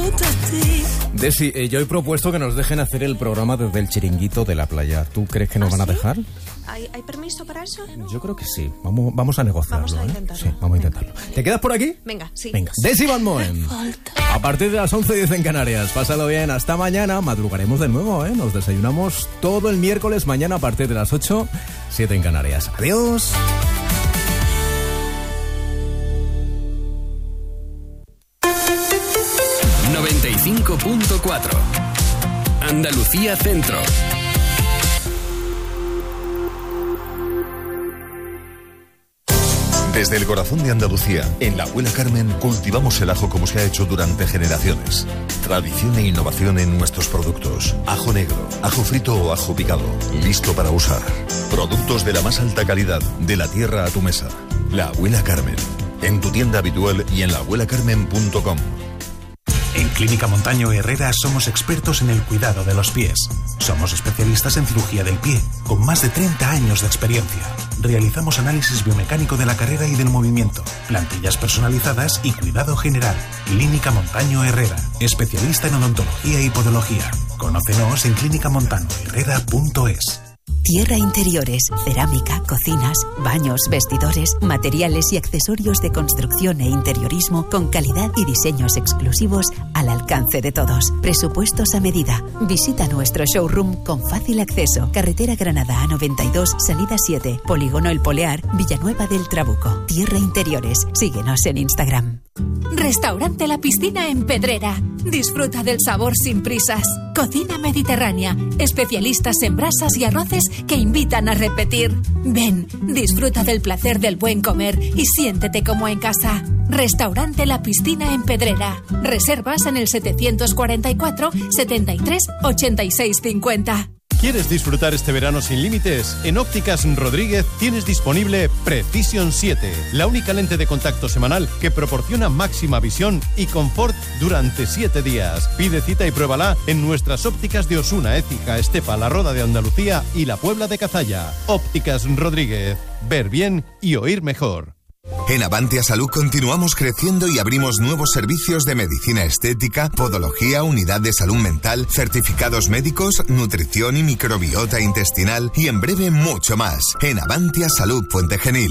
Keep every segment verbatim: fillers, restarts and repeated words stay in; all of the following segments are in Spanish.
junto a ti. Desi, eh, yo he propuesto que nos dejen hacer el programa desde el chiringuito de la playa. ¿Tú crees que nos ¿Ah, van a sí? dejar? ¿Hay, ¿Hay permiso para eso? Yo creo que sí. Vamos, vamos a negociarlo. Vamos a ¿eh? intentarlo. Sí, vamos a intentarlo. ¿Te quedas por aquí? Venga, sí. Venga. Desi Van Moen. A partir de las once y diez en Canarias. Pásalo bien. Hasta mañana. Madrugaremos de nuevo, ¿eh? Nos desayunamos todo el miércoles. Mañana a partir de las ocho, siete en Canarias. Adiós. noventa y cinco punto cuatro Andalucía Centro. Desde el corazón de Andalucía, en la Abuela Carmen, cultivamos el ajo como se ha hecho durante generaciones. Tradición e innovación en nuestros productos. Ajo negro, ajo frito o ajo picado, listo para usar. Productos de la más alta calidad, de la tierra a tu mesa. La Abuela Carmen, en tu tienda habitual y en la abuela carmen punto com. En Clínica Montaño Herrera somos expertos en el cuidado de los pies. Somos especialistas en cirugía del pie, con más de treinta años de experiencia. Realizamos análisis biomecánico de la carrera y del movimiento, plantillas personalizadas y cuidado general. Clínica Montaño Herrera, especialista en odontología y podología. Conócenos en clínica montaño herrera punto es. Tierra Interiores, cerámica, cocinas, baños, vestidores, materiales y accesorios de construcción e interiorismo con calidad y diseños exclusivos al alcance de todos. Presupuestos a medida. Visita nuestro showroom con fácil acceso. Carretera Granada A noventa y dos, salida siete, Polígono El Polear, Villanueva del Trabuco. Tierra Interiores. Síguenos en Instagram. Restaurante La Piscina en Pedrera. Disfruta del sabor sin prisas. Cocina mediterránea. Especialistas en brasas y arroces que invitan a repetir. Ven, disfruta del placer del buen comer y siéntete como en casa. Restaurante La Piscina en Pedrera. Reservas en el setecientos cuarenta y cuatro, setenta y tres, ochenta y seis cincuenta. ¿Quieres disfrutar este verano sin límites? En Ópticas Rodríguez tienes disponible Precision siete, la única lente de contacto semanal que proporciona máxima visión y confort durante siete días. Pide cita y pruébala en nuestras ópticas de Osuna, Écija, Estepa, La Roda de Andalucía y La Puebla de Cazalla. Ópticas Rodríguez. Ver bien y oír mejor. En Avantia Salud continuamos creciendo y abrimos nuevos servicios de medicina estética, podología, unidad de salud mental, certificados médicos, nutrición y microbiota intestinal y en breve mucho más. En Avantia Salud Puente Genil.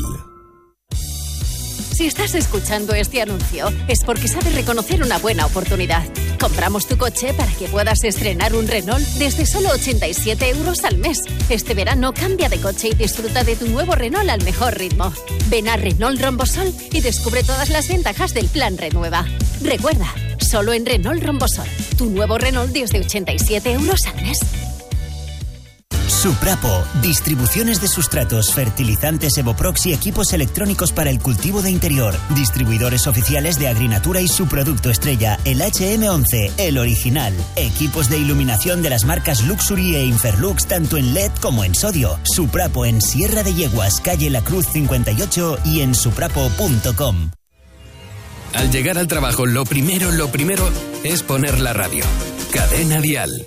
Si estás escuchando este anuncio, es porque sabes reconocer una buena oportunidad. Compramos tu coche para que puedas estrenar un Renault desde solo ochenta y siete euros al mes. Este verano cambia de coche y disfruta de tu nuevo Renault al mejor ritmo. Ven a Renault Rombosol y descubre todas las ventajas del plan Renueva. Recuerda, solo en Renault Rombosol, tu nuevo Renault desde ochenta y siete euros al mes. Suprapo, distribuciones de sustratos, fertilizantes Evoprox y equipos electrónicos para el cultivo de interior. Distribuidores oficiales de Agrinatura y su producto estrella, el H M once, el original. Equipos de iluminación de las marcas Luxury e Inferlux, tanto en L E D como en sodio. Suprapo en Sierra de Yeguas, calle La Cruz cincuenta y ocho y en suprapo punto com. Al llegar al trabajo, lo primero, lo primero es poner la radio. Cadena Dial.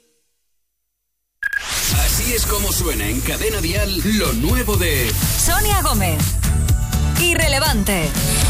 Así es como suena en Cadena Dial lo nuevo de Sonia Gómez. Irrelevante.